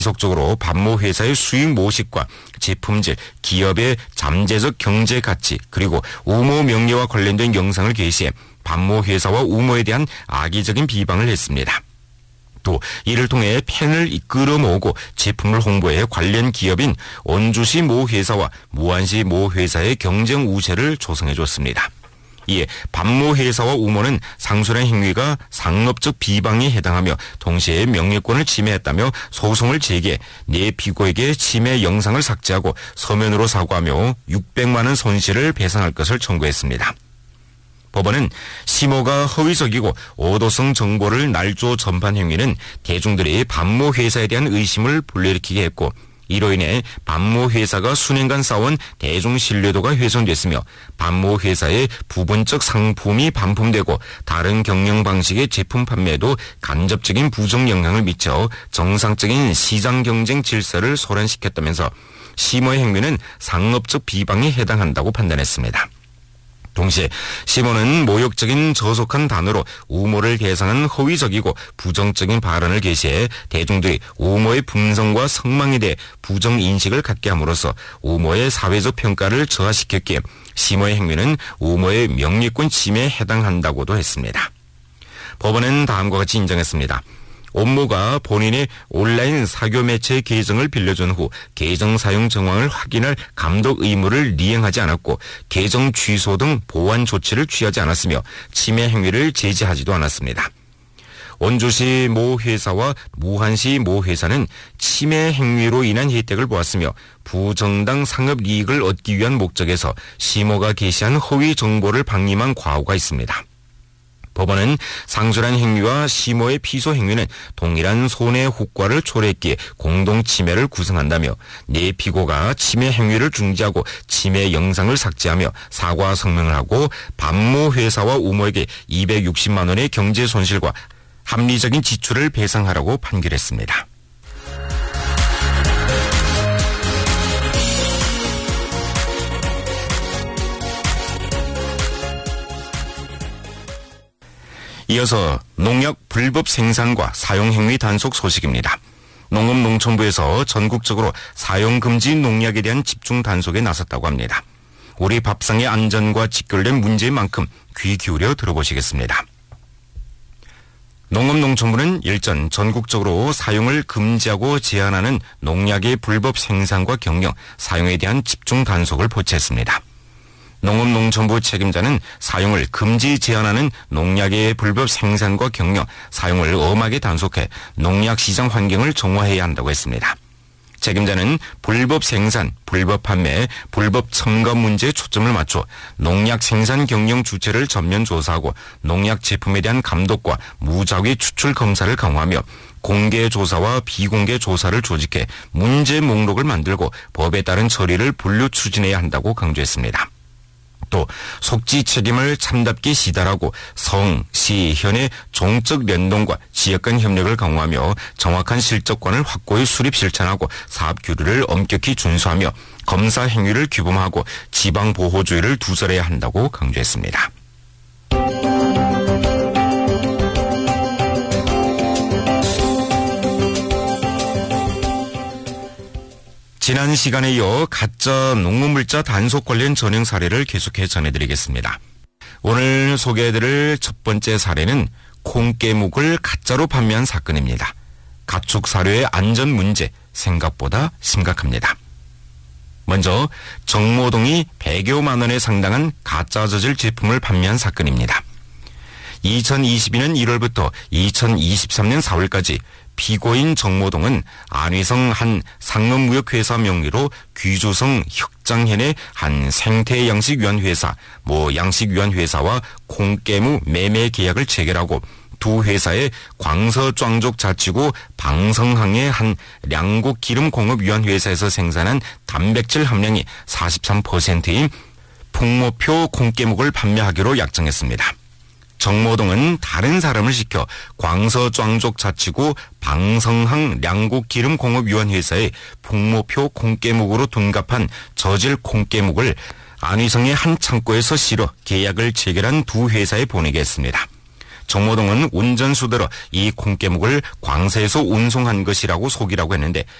지속적으로 반모회사의 수익 모식과 제품질, 기업의 잠재적 경제 가치, 그리고 우모 명예와 관련된 영상을 게시해 반모회사와 우모에 대한 악의적인 비방을 했습니다. 또 이를 통해 팬을 이끌어 모으고 제품을 홍보해 관련 기업인 원주시 모 회사와 무안시 모 회사의 경쟁 우세를 조성해 줬습니다. 이에 반모 회사와 우모는 상述한 행위가 상업적 비방에 해당하며 동시에 명예권을 침해했다며 소송을 제기해 네 피고에게 침해 영상을 삭제하고 서면으로 사과하며 600만 원 손실을 배상할 것을 청구했습니다. 법원은 시모가 허위적이고 오도성 정보를 날조 전판 행위는 대중들이 반모 회사에 대한 의심을 불러일으키게 했고 이로 인해 반모 회사가 수년간 쌓아온 대중 신뢰도가 훼손됐으며 반모 회사의 부분적 상품이 반품되고 다른 경영 방식의 제품 판매에도 간접적인 부정 영향을 미쳐 정상적인 시장 경쟁 질서를 소란시켰다면서 시모의 행위는 상업적 비방에 해당한다고 판단했습니다. 동시에 시모는 모욕적인 저속한 단어로 우모를 대상한 허위적이고 부정적인 발언을 게시해 대중들이 우모의 품성과 성망에 대해 부정인식을 갖게 함으로써 우모의 사회적 평가를 저하시켰기에 시모의 행위는 우모의 명예권 침해에 해당한다고도 했습니다. 법원은 다음과 같이 인정했습니다. 온모가 본인의 온라인 사교 매체 계정을 빌려준 후 계정 사용 정황을 확인할 감독 의무를 이행하지 않았고 계정 취소 등 보완 조치를 취하지 않았으며 침해 행위를 제지하지도 않았습니다. 원주시 모 회사와 무안시 모 회사는 침해 행위로 인한 혜택을 보았으며 부정당 상업 이익을 얻기 위한 목적에서 시모가 게시한 허위 정보를 방임한 과오가 있습니다. 법원은 상述한 행위와 시모의 피소 행위는 동일한 손해 효과를 초래했기에 공동 침해를 구성한다며 네 피고가 침해 행위를 중지하고 침해 영상을 삭제하며 사과 성명을 하고 반모 회사와 우모에게 260만 원의 경제 손실과 합리적인 지출을 배상하라고 판결했습니다. 이어서 농약 불법 생산과 사용 행위 단속 소식입니다. 농업농촌부에서 전국적으로 사용 금지 농약에 대한 집중 단속에 나섰다고 합니다. 우리 밥상의 안전과 직결된 문제인 만큼 귀 기울여 들어보시겠습니다. 농업농촌부는 일전 전국적으로 사용을 금지하고 제한하는 농약의 불법 생산과 경영, 사용에 대한 집중 단속을 보채했습니다. 농업농촌부 책임자는 사용을 금지 제한하는 농약의 불법 생산과 경영, 사용을 엄하게 단속해 농약 시장 환경을 정화해야 한다고 했습니다. 책임자는 불법 생산, 불법 판매, 불법 첨가 문제에 초점을 맞춰 농약 생산 경영 주체를 전면 조사하고 농약 제품에 대한 감독과 무작위 추출 검사를 강화하며 공개 조사와 비공개 조사를 조직해 문제 목록을 만들고 법에 따른 처리를 분류 추진해야 한다고 강조했습니다. 또 속지 책임을 참답게 시달하고 성, 시, 현의 종적 연동과 지역 간 협력을 강화하며 정확한 실적관을 확고히 수립 실천하고 사업 규율을 엄격히 준수하며 검사 행위를 규범하고 지방 보호주의를 두절해야 한다고 강조했습니다. 지난 시간에 이어 가짜 농업물자 단속 관련 전형 사례를 계속해 전해드리겠습니다. 오늘 소개해드릴 첫 번째 사례는 콩깨묵을 가짜로 판매한 사건입니다. 가축 사료의 안전 문제 생각보다 심각합니다. 먼저 정모동이 100여만 원에 상당한 가짜 저질 제품을 판매한 사건입니다. 2022년 1월부터 2023년 4월까지 피고인 정모동은 안위성 한 상업무역회사 명의로 귀주성 혁장현의 한 생태양식위원회사, 모 양식위원회사와 콩깨무 매매 계약을 체결하고 두 회사의 광서庄족 자치구 방성항의 한 량곡기름공업위원회사에서 생산한 단백질 함량이 43%인 풍모표 콩깨묵을 판매하기로 약정했습니다. 정모동은 다른 사람을 시켜 광서庄족 자치구 방성항 량곡기름공업위원회사의 풍모표 콩깨묵으로 둔갑한 저질 콩깨묵을 안위성의 한 창고에서 실어 계약을 체결한 두 회사에 보내게 했습니다. 정모동은 운전수대로 이 콩깨묵을 광사에서 운송한 것이라고 속이라고 했는데